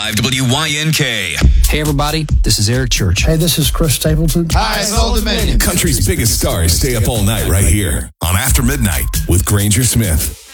101.5 WYNK. Hey, everybody. This is Eric Church. Hey, this is Chris Stapleton. Hi, it's Old Dominion. Country's biggest stars stay up all night right here on After Midnight with Granger Smith.